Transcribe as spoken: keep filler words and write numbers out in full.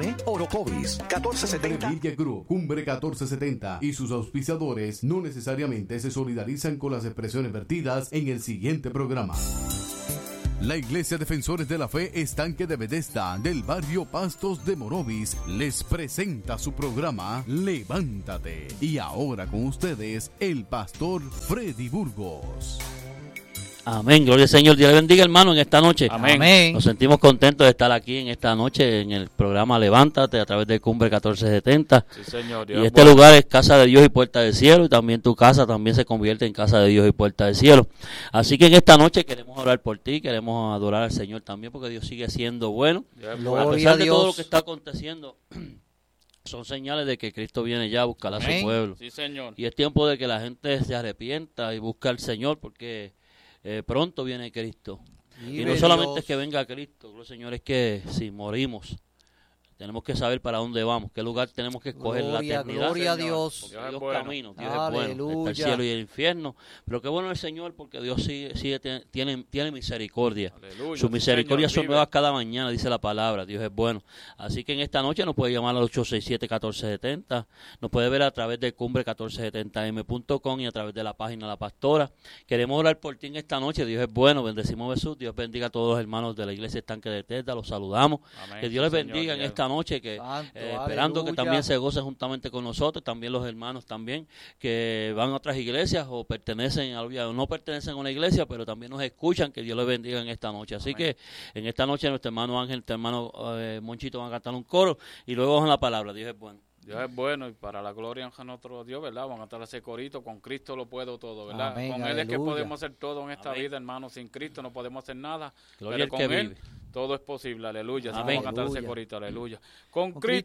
N, Orocovis, catorce setenta. Media Group, Cumbre catorce setenta y sus auspiciadores no necesariamente se solidarizan con las expresiones vertidas en el siguiente programa. La Iglesia Defensores de la Fe Estanque de Bethesda del barrio Pastos de Morovis les presenta su programa Levántate. Y ahora con ustedes el pastor Freddy Burgos. Amén, gloria al Señor. Dios le bendiga, hermano, en esta noche. Amén. Nos sentimos contentos de estar aquí en esta noche en el programa Levántate a través de Cumbre catorce setenta. Sí, Señor. Dios y este bueno. lugar es casa de Dios y puerta del cielo, y también tu casa también se convierte en casa de Dios y puerta del cielo. Así que en esta noche queremos orar por ti, queremos adorar al Señor también, porque Dios sigue siendo bueno. Gloria a pesar a de Dios. todo lo que está aconteciendo, son señales de que Cristo viene ya a buscar a su Amén. pueblo. Sí, Señor. Y es tiempo de que la gente se arrepienta y busque al Señor, porque Eh, pronto viene Cristo. Vive y no solamente Dios. es que venga Cristo, Señor, es que si morimos, tenemos que saber para dónde vamos, qué lugar tenemos que escoger en la Gloria, eternidad. gloria a Señor, Dios. porque Dios es Dios bueno. camino, Dios es bueno, está el Aleluya. cielo y el infierno. Pero qué bueno el Señor, porque Dios sigue, sigue tiene, tiene misericordia. Aleluya, Sus sí, misericordias Señor, son vive. nuevas cada mañana, dice la palabra. Dios es bueno. Así que en esta noche nos puede llamar al ocho seis siete, catorce setenta. Nos puede ver a través de cumbre catorce setenta eme punto com y a través de la página La Pastora. Queremos orar por ti en esta noche. Dios es bueno. Bendecimos a Jesús. Dios bendiga a todos los hermanos de la iglesia Estanque de Bethesda. Los saludamos. Amén. Que Dios les Sí, bendiga Señor, en Dios. esta noche. Que Santo, eh, esperando que aleluya. también se gocen juntamente con nosotros. También los hermanos también que van a otras iglesias o pertenecen a, o no pertenecen a una iglesia, pero también nos escuchan. Que Dios les bendiga en esta noche. Así Amén. que en esta noche nuestro hermano Ángel, nuestro hermano eh, Monchito van a cantar un coro y luego vamos a la palabra. Dios es bueno. Dios es bueno y para la gloria de nuestro Dios, ¿verdad? Vamos a cantar ese corito, con Cristo lo puedo todo, ¿verdad? Amén, con Él es que aleluya. podemos hacer todo en esta Amén. vida, hermano. Sin Cristo no podemos hacer nada, Gloria pero al que con Él vive. todo es posible, aleluya. Así Amén. vamos a cantar ese Aleluya. corito, aleluya. Con, Con Cristo